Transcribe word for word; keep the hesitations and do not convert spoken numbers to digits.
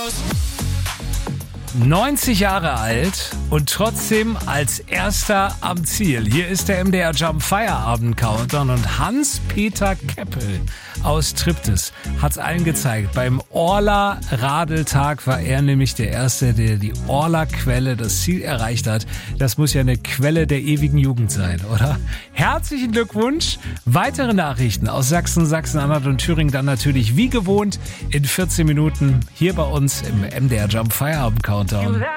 neunzig Jahre alt und trotzdem als erster am Ziel. Hier ist der M D R Jump Feierabend Countdown und Hans-Peter Keppel aus Triptis hat's allen gezeigt. Beim Orla-Radeltag war er nämlich der Erste, der die Orla-Quelle, das Ziel erreicht hat. Das muss ja eine Quelle der ewigen Jugend sein, oder? Herzlichen Glückwunsch. Weitere Nachrichten aus Sachsen, Sachsen-Anhalt und Thüringen dann natürlich wie gewohnt in vierzehn Minuten hier bei uns im M D R Jump Feierabend Countdown.